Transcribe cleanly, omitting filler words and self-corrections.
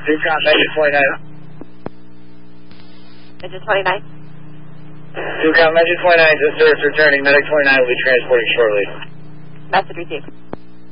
Dewcom, Medic 29. Engine 29. Dewcom, Medic 29, just returning. Medic 29 will be transporting shortly. Message received.